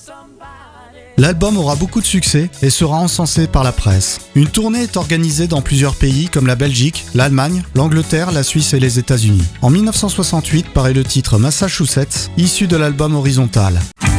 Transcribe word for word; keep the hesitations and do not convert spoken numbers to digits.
L'album aura beaucoup de succès et sera encensé par la presse. Une tournée est organisée dans plusieurs pays comme la Belgique, l'Allemagne, l'Angleterre, la Suisse et les États-Unis. En mille neuf cent soixante-huit paraît le titre Massachusetts, issu de l'album Horizontal.